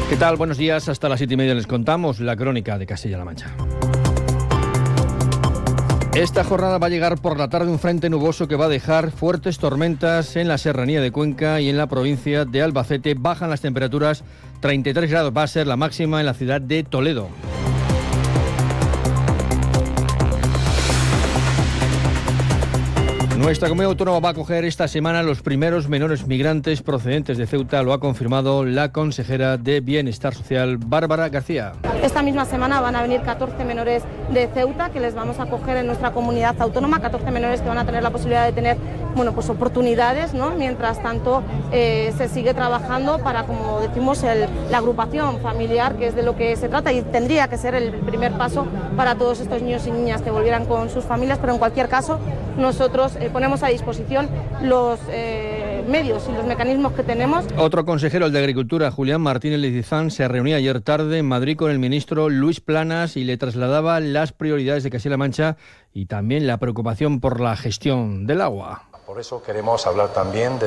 ¿Qué tal? Buenos días. Hasta las 7:30 les contamos la crónica de Castilla-La Mancha. Esta jornada va a llegar por la tarde un frente nuboso que va a dejar fuertes tormentas en la serranía de Cuenca y en la provincia de Albacete. Bajan las temperaturas, 33 grados va a ser la máxima en la ciudad de Toledo. Nuestra comunidad autónoma va a acoger esta semana los primeros menores migrantes procedentes de Ceuta, lo ha confirmado la consejera de Bienestar Social, Bárbara García. Esta misma semana van a venir 14 menores de Ceuta que les vamos a acoger en nuestra comunidad autónoma, 14 menores que van a tener la posibilidad de tener oportunidades, ¿no? Mientras tanto se sigue trabajando para, como decimos, la agrupación familiar, que es de lo que se trata y tendría que ser el primer paso para todos estos niños y niñas que volvieran con sus familias, pero en cualquier caso nosotros ponemos a disposición los medios y los mecanismos que tenemos. Otro consejero, el de Agricultura, Julián Martínez Lizizán, se reunía ayer tarde en Madrid con el ministro Luis Planas y le trasladaba las prioridades de Castilla-La Mancha y también la preocupación por la gestión del agua. Por eso queremos hablar también de